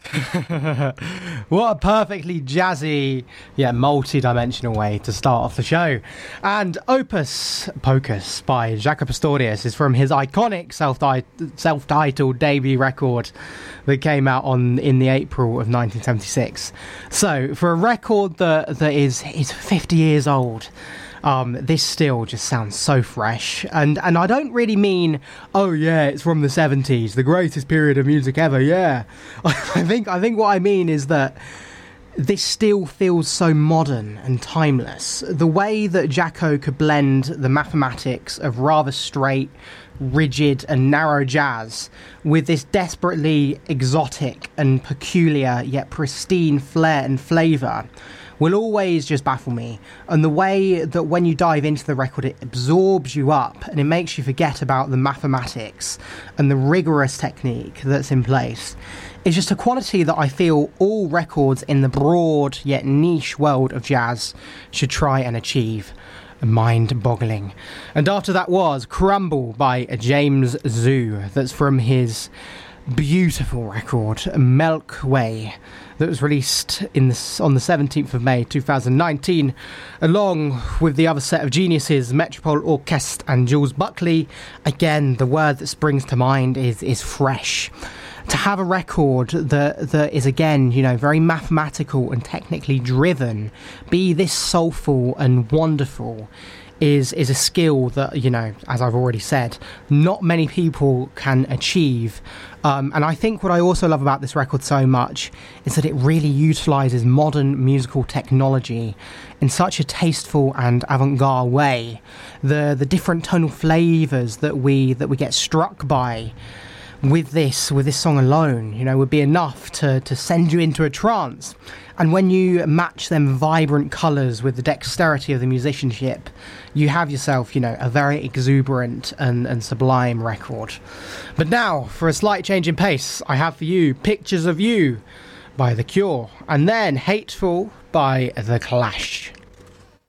What a perfectly jazzy, yet multi-dimensional way to start off the show. And Opus Pocus by Jaco Pastorius is from his iconic self-titled debut record that came out in the April of 1976. So for a record that is 50 years old, this still just sounds so fresh, and I don't really mean, oh yeah, it's from the 70s, the greatest period of music ever. Yeah, I think what I mean is that this still feels so modern and timeless. The way that Jaco could blend the mathematics of rather straight, rigid and narrow jazz with this desperately exotic and peculiar yet pristine flair and flavour will always just baffle me. And the way that when you dive into the record, it absorbs you up and it makes you forget about the mathematics and the rigorous technique that's in place is just a quality that I feel all records in the broad yet niche world of jazz should try and achieve. Mind-boggling. And after that was Crumble by James Zhu. That's from his beautiful record Milk Way, that was released on the 17th of May 2019, along with the other set of geniuses, Metropole Orchestre and Jules Buckley. Again, the word that springs to mind is fresh. To have a record that is, again, very mathematical and technically driven, be this soulful and wonderful, is a skill that, as I've already said, not many people can achieve. And I think what I also love about this record so much is that it really utilises modern musical technology in such a tasteful and avant-garde way. The different tonal flavours that we get struck by with this song alone, would be enough to send you into a trance. And when you match them vibrant colours with the dexterity of the musicianship, you have yourself, a very exuberant and sublime record. But now, for a slight change in pace, I have for you Pictures of You by The Cure, and then Hateful by The Clash.